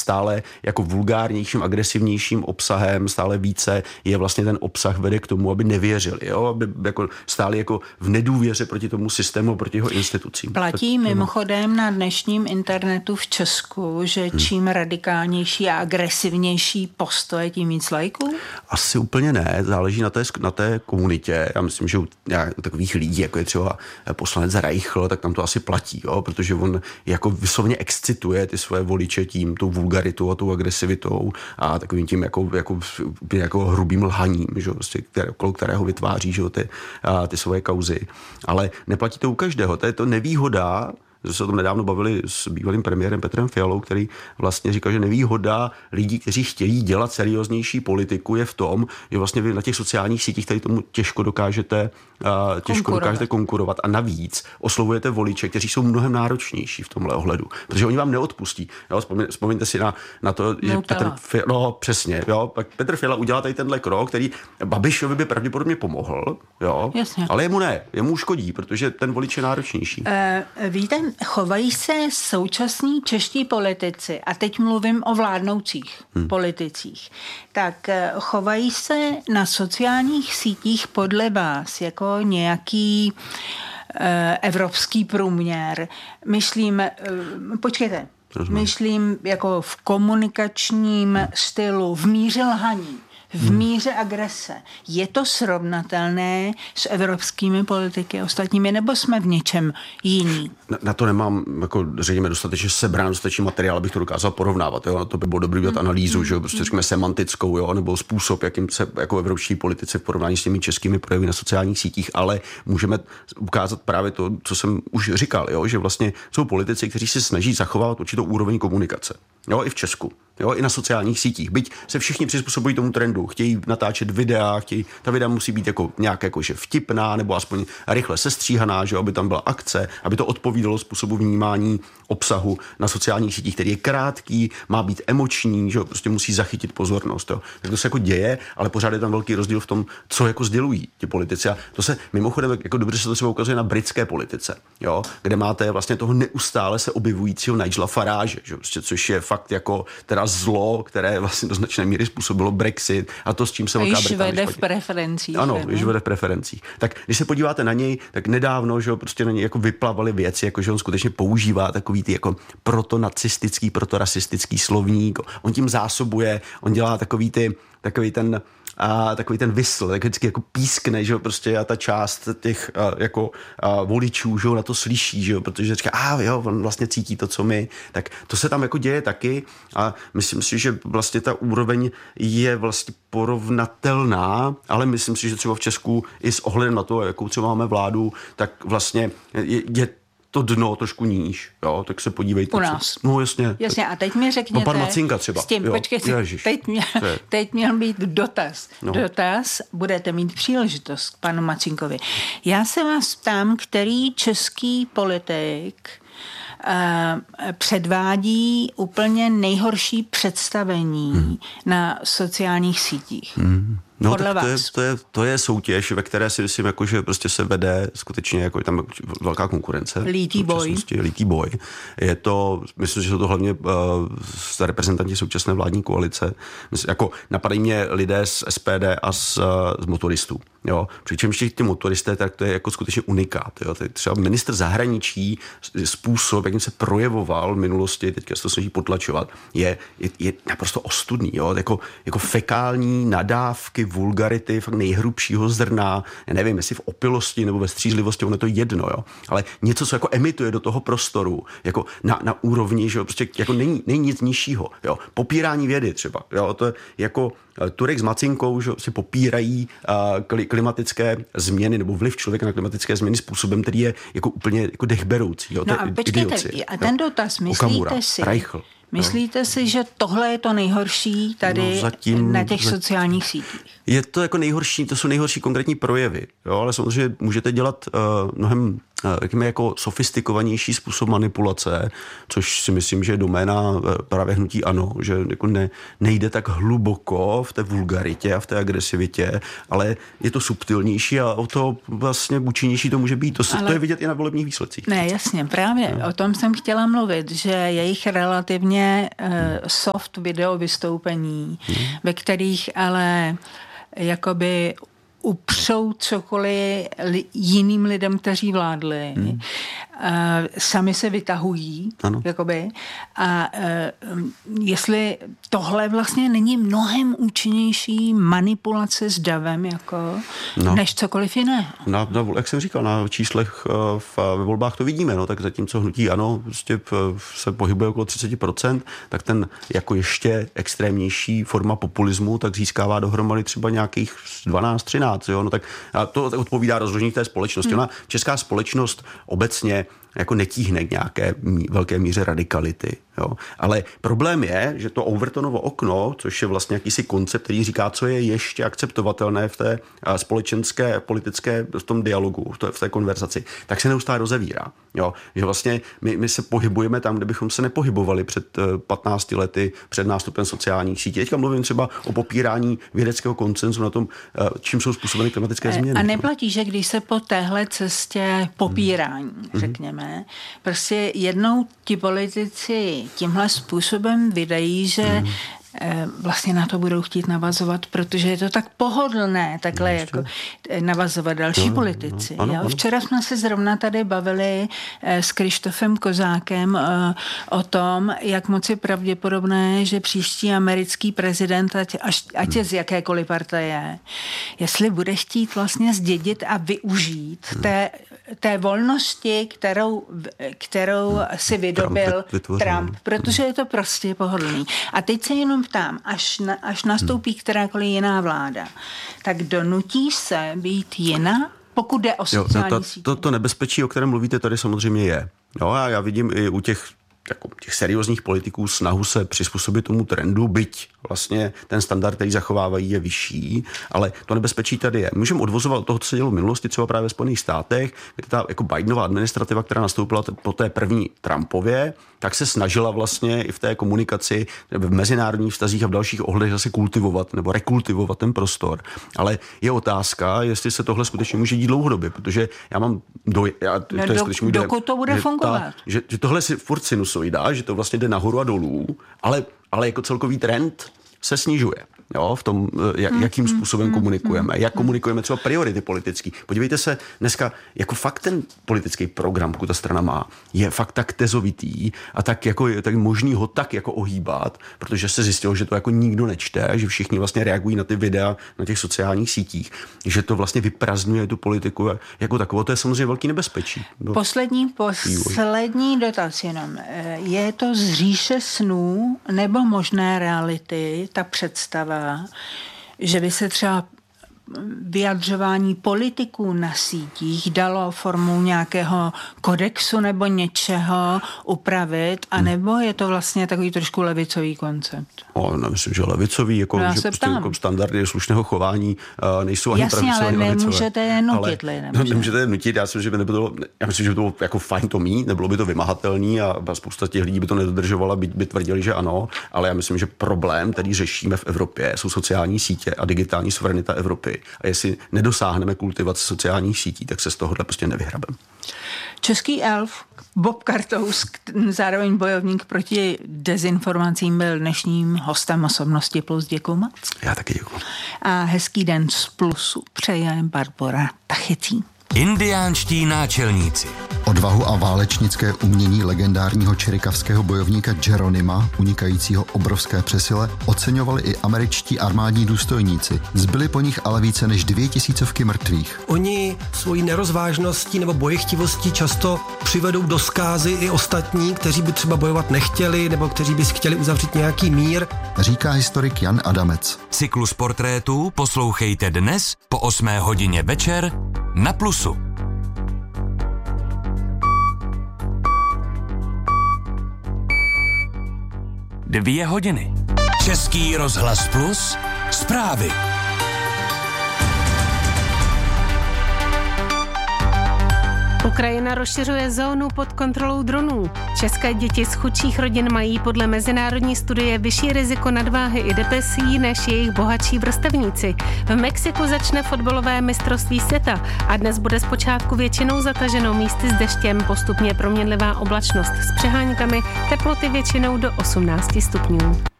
stále jako vulgárnějším, agresivnějším obsahem, stále více je vlastně ten obsah vede k tomu, aby nevěřili, jo? Aby jako stáli jako v nedůvěře proti tomu systému, proti jeho institucím. Platí mimochodem na dnešním internetu v Česku, že čím radikálnější a agresivnější postoje, tím víc lajků? Asi úplně ne, záleží na té komunitě. Já myslím, že u takových lidí, jako je třeba poslanec Reichl, tak tam to asi platí, jo? Protože on jako vyslovně excituje ty svoje voliče tím, tou vulgaritou a tou agresivitou a takovým tím jako hrubým lhaním, že? Prostě, okolo kterého vytváří, že? Ty svoje kauzy. Ale neplatí to u každého. To je to nevýhoda, že se o tom nedávno bavili s bývalým premiérem Petrem Fialou, který vlastně říkal, že nevýhoda lidí, kteří chtějí dělat serióznější politiku, je v tom, že vlastně vy na těch sociálních sítích tady tomu těžko dokážete konkurovat a navíc oslovujete voliče, kteří jsou mnohem náročnější v tomhle ohledu, protože oni vám neodpustí. Jo? Vzpomeňte si na to, že přesně. Jo? Pak Petr Fiala udělá tady tenhle krok, který Babišovi by pravděpodobně pomohl, jo? Ale jemu uškodí, protože ten volič je náročnější. Víte, chovají se současní čeští politici, a teď mluvím o vládnoucích politicích, tak chovají se na sociálních sítích podle vás jako nějaký evropský průměr. Myslím jako v komunikačním stylu, v míře lhaní, v míře agrese. Je to srovnatelné s evropskými politiky ostatními, nebo jsme v něčem jiní? Na to nemám jako zřejmě dostatečně sebrán, dostatečný materiál, abych to dokázal porovnávat. Jo? Na to by bylo dobrý dělat analýzu, že jo? Prostě řekněme semantickou, jo? Nebo způsob, jakým se jako evropští politici v porovnání s těmi českými projevy na sociálních sítích, ale můžeme ukázat právě to, co jsem už říkal, jo? Že vlastně jsou politici, kteří se snaží zachovat určitou úroveň komunikace. Jo? I v Česku. Jo, i na sociálních sítích. Byť se všichni přizpůsobují tomu trendu. Chtějí natáčet videa, ta videa musí být jako nějak jakože vtipná nebo aspoň rychle sestříhaná, že aby tam byla akce, aby to odpovídalo způsobu vnímání obsahu na sociálních sítích, který je krátký, má být emoční, že prostě musí zachytit pozornost. Jo. Tak to se jako děje, ale pořád je tam velký rozdíl v tom, co jako sdělují ti politici. A to se mimochodem jako dobře se to třeba ukazuje na britské politice, jo, kde máte vlastně toho neustále se objevujícího Nigela Farage, že prostě, což je fakt jako teda zlo, které vlastně do značné míry způsobilo Brexit a to, s čím se Velká Británie vede v preferencích. Ano, již vede v preferencích. Tak když se podíváte na něj, tak nedávno, že prostě na něj jako vyplavaly věci, jako že on skutečně používá takový ty jako protonacistický, protorasistický slovník. On tím zásobuje, on dělá takový ten whistle, tak vždycky jako pískne, že jo, prostě a ta část těch jako voličů, že jo, na to slyší, že jo, protože říká, jo, on vlastně cítí to, co my, tak to se tam jako děje taky a myslím si, že vlastně ta úroveň je vlastně porovnatelná, ale myslím si, že třeba v Česku i s ohledem na to, jakou třeba máme vládu, tak vlastně je to dno trošku níž, jo, tak se podívejte. U nás. No jasně. Jasně, a teď mi řekněte. Pan Macinka třeba. S tím, počkejte, teď měl být dotaz. No. Dotaz, budete mít příležitost k panu Macinkovi. Já se vás ptám, který český politik předvádí úplně nejhorší představení na sociálních sítích. No tak to je soutěž, ve které si myslím, jako, že prostě se vede skutečně jako tam velká konkurence. Lítý boj. Je to, myslím, že jsou to hlavně reprezentanti současné vládní koalice. Myslím, jako napadají mě lidé z SPD a z motoristů. Jo. Přičemž ty motoristé, tak to je jako skutečně unikát. Jo. To je třeba ministr zahraničí, způsob, jakým se projevoval v minulosti, teďka se to snaží potlačovat, je naprosto ostudný. Jo. Jako fekální nadávky, vulgarity, fakt nejhrubšího zrna, já nevím, jestli v opilosti nebo ve střízlivosti, ono je to jedno, jo. Ale něco, co jako emituje do toho prostoru, jako na úrovni, že jo, prostě jako není nic nižšího, jo. Popírání vědy třeba, jo, to je jako Turek s Macinkou, že si popírají klimatické změny nebo vliv člověka na klimatické změny způsobem, který je jako úplně jako dechberoucí, jo. No a počkejte, a ten dotaz, myslíte si, že tohle je to nejhorší tady na těch sociálních sítích? Je to jako nejhorší, to jsou nejhorší konkrétní projevy, jo, ale samozřejmě můžete dělat mnohem řekněme, jako sofistikovanější způsob manipulace, což si myslím, že je doména právě hnutí ANO, že jako nejde tak hluboko v té vulgaritě a v té agresivitě, ale je to subtilnější a o to vlastně účinnější to může být. To je vidět i na volebních výsledcích. Ne, jasně, právě o tom jsem chtěla mluvit, že jejich relativně soft video vystoupení, ve kterých ale jakoby upřou cokoliv jiným lidem, kteří vládli. Sami se vytahují. Jakoby. A jestli tohle vlastně není mnohem účinnější manipulace s davem, než cokoliv jiného. Jak jsem říkal, na číslech ve volbách to vidíme, tak zatímco hnutí ANO prostě se pohybuje okolo 30%, tak ten jako ještě extrémnější forma populismu tak získává dohromady třeba nějakých 12-13. Tak to odpovídá rozložení té společnosti. Ona, česká společnost obecně jako netíhne k nějaké velké míře radikality. Jo. Ale problém je, že to Overtonovo okno, což je vlastně jakýsi koncept, který říká, co je ještě akceptovatelné v té společenské, politické, v tom dialogu, v té konverzaci, tak se neustále rozevírá. Jo. Že vlastně my se pohybujeme tam, kde bychom se nepohybovali před 15 lety, před nástupem sociálních sítí. Teďka mluvím třeba o popírání vědeckého konsenzu na tom, čím jsou způsobeny klimatické změny. A neplatí, že když se po téhle cestě popírání, řekněme, prostě jednou ti politici tímhle způsobem vydají, že vlastně na to budou chtít navazovat, protože je to tak pohodlné takhle jako navazovat další politici. Ano. Včera jsme se zrovna tady bavili s Krištofem Kozákem o tom, jak moc je pravděpodobné, že příští americký prezident, ať je z jakékoliv partaje, jestli bude chtít vlastně zdědit a využít té volnosti, kterou si vydobil Trump, protože je to prostě pohodlný. A teď se jenom ptám, až nastoupí kterákoliv jiná vláda, tak donutí se být jiná, pokud jde o sociální sítě? To nebezpečí, o kterém mluvíte, tady samozřejmě je. Jo, a já vidím i u těch seriózních politiků snahu se přizpůsobit tomu trendu, byť vlastně ten standard, který zachovávají, je vyšší, ale to nebezpečí tady je. Můžeme odvozovat od toho, co se dělo v minulosti, třeba právě ve Spojených státech, kde ta jako Bidenova administrativa, která nastoupila po té první Trumpově, tak se snažila vlastně i v té komunikaci, v mezinárodních vztazích a v dalších ohledech zase kultivovat nebo rekultivovat ten prostor. Ale je otázka, jestli se tohle skutečně může dít dlouhodobě, protože já mám dokud to bude fungovat. Že tohle si furt sinusoida, že to vlastně jde nahoru a dolů, ale jako celkový trend se snižuje. Jo, v tom, jakým způsobem komunikujeme, jak komunikujeme třeba priority politický. Podívejte se, dneska jako fakt ten politický program, pokud ta strana má, je fakt tak tezovitý a tak možný ho tak jako ohýbat, protože se zjistilo, že to jako nikdo nečte, že všichni vlastně reagují na ty videa na těch sociálních sítích, že to vlastně vyprazdňuje tu politiku jako takovou. To je samozřejmě velký nebezpečí. Poslední dotaz jenom. Je to z říše snů nebo možné reality, ta představa, že by se třeba vyjadřování politiků na sítích dalo formou nějakého kodexu nebo něčeho upravit, anebo je to vlastně takový trošku levicový koncept? Myslím, že levicový, že prostě jako standardy slušného chování nejsou ani pravicové, ani levicové. Nemůžete je nutit lidem. Nemůžete je nutit, já myslím, že by to bylo jako fajn to mít, nebylo by to vymahatelný a spousta těch lidí by to nedodržovala, by tvrdili, že ano, ale já myslím, že problém, který řešíme v Evropě, jsou sociální sítě a digitální suverenita Evropy. A jestli nedosáhneme kultivace sociálních sítí, tak se z tohohle prostě nevyhrabeme. Český elf Bob Kartous, zároveň bojovník proti dezinformacím, byl dnešním hostem Osobnosti Plus. Děkuju moc. Já taky děkuju. A hezký den z Plusu přeje Barbora Tachecí. Indiánští náčelníci. Odvahu a válečnické umění legendárního čerikavského bojovníka Jeronima, unikajícího obrovské přesile, oceňovali i američtí armádní důstojníci. Zbyly po nich ale více než 2000 mrtvých. Oni svojí nerozvážností nebo bojechtivostí často přivedou do zkázy i ostatní, kteří by třeba bojovat nechtěli nebo kteří by chtěli uzavřít nějaký mír. Říká historik Jan Adamec. Cyklus portrétů poslouchejte dnes po 8 hodině večer na Plusu. Dvě hodiny. Český rozhlas Plus. Zprávy. Ukrajina rozšiřuje zónu pod kontrolou dronů. České děti z chudších rodin mají podle mezinárodní studie vyšší riziko nadváhy i depresí než jejich bohatší vrstevníci. V Mexiku začne fotbalové mistrovství světa a dnes bude zpočátku většinou zataženo, místy s deštěm, postupně proměnlivá oblačnost s přeháňkami, teploty většinou do 18 stupňů.